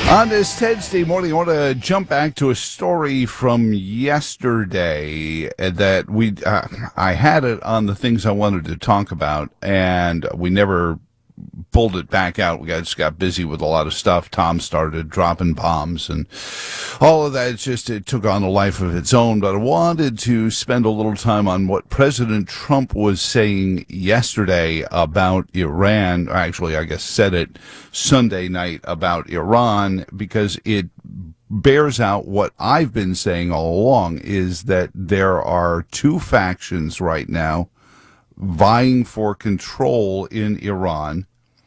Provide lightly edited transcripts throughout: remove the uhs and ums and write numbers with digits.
On this Tuesday morning, I want to jump back to a story from yesterday that I had it on the things I wanted to talk about, and we never pulled it back out. We just got busy with a lot of stuff. Tom started dropping bombs and all of that. It took on a life of its own. But I wanted to spend a little time on what President Trump was saying yesterday about Iran. Actually, I guess said it Sunday night about Iran, because it bears out what I've been saying all along, is that there are two factions right now vying for control in Iran.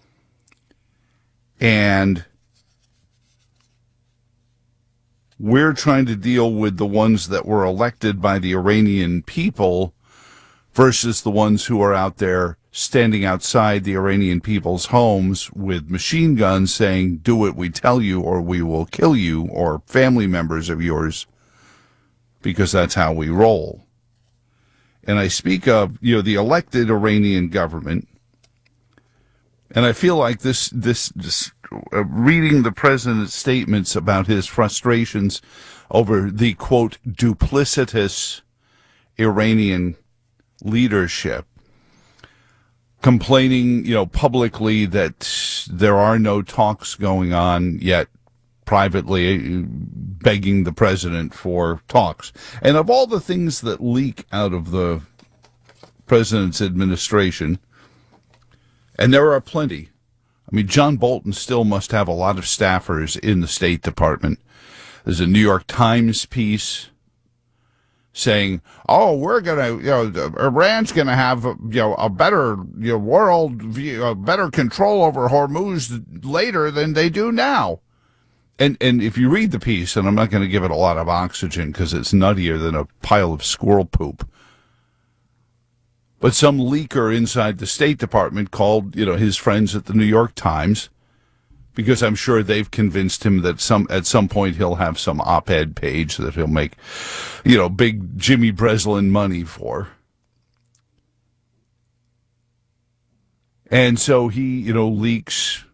And we're trying to deal with the ones that were elected by the Iranian people versus the ones who are out there standing outside the Iranian people's homes with machine guns saying, do what we tell you or we will kill you, or family members of yours, because that's how we roll. And I speak of, the elected Iranian government. And I feel like this reading the president's statements about his frustrations over the, quote, duplicitous Iranian leadership, complaining, publicly that there are no talks going on, yet privately begging the president for talks. And of all the things that leak out of the president's administration, and there are plenty. I mean, John Bolton still must have a lot of staffers in the State Department. There's a New York Times piece saying, "Oh, we're gonna, Iran's gonna have, a better, world view, a better control over Hormuz later than they do now." And if you read the piece, and I'm not going to give it a lot of oxygen because it's nuttier than a pile of squirrel poop, but some leaker inside the State Department called, his friends at the New York Times, because I'm sure they've convinced him that at some point he'll have some op-ed page that he'll make, big Jimmy Breslin money for. And so he, leaks